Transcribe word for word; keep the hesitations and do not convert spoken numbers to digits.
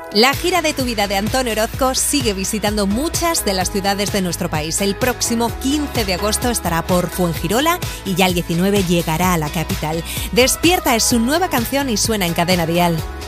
La gira de tu vida de Antonio Orozco sigue visitando muchas de las ciudades de nuestro país. El próximo quince de agosto estará por Fuengirola y ya el diecinueve llegará a la capital. Despierta es su nueva canción y suena en Cadena Dial.